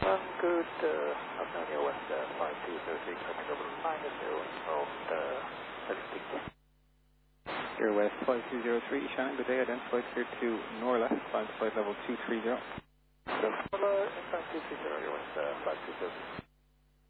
Good afternoon, Air West 5203, traffic over -0, of the Pacific. Air West 5203, Shannon, good day, identified clear to Norla, climb to flight level 230. Norla, 230, Air West 5203.